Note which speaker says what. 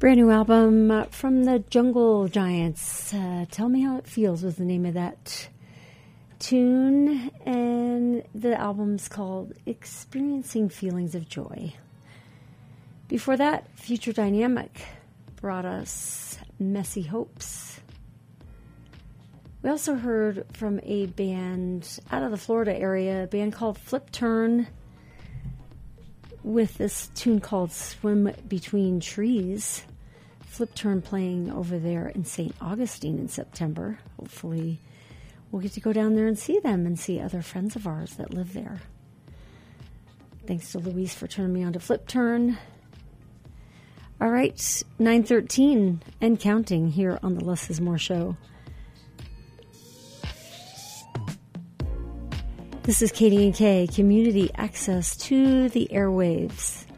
Speaker 1: Brand new album from the Jungle Giants. Tell Me How It Feels was the name of that tune. And the album's called Experiencing Feelings of Joy. Before that, Future Dynamic brought us Messy Hopes. We also heard from a band out of the Florida area, a band called Flip Turn, with this tune called Swim Between Trees. Flip Turn playing over there in St. Augustine in September. Hopefully we'll get to go down there and see them and see other friends of ours that live there. Thanks to Louise for turning me on to Flip Turn. All right, 9:13 and counting here on the Less is More show. This is KDNK, community access to the airwaves.